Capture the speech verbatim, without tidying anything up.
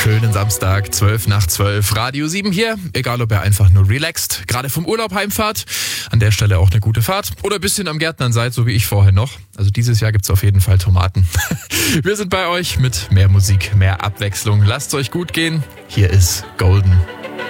schönen Samstag, zwölf nach zwölf, Radio sieben hier. Egal, ob ihr einfach nur relaxed, gerade vom Urlaub heimfahrt, an der Stelle auch eine gute Fahrt oder ein bisschen am Gärtnern seid, so wie ich vorher noch. Also dieses Jahr gibt's auf jeden Fall Tomaten. Wir sind bei euch mit mehr Musik, mehr Abwechslung. Lasst euch gut gehen. Hier ist Golden.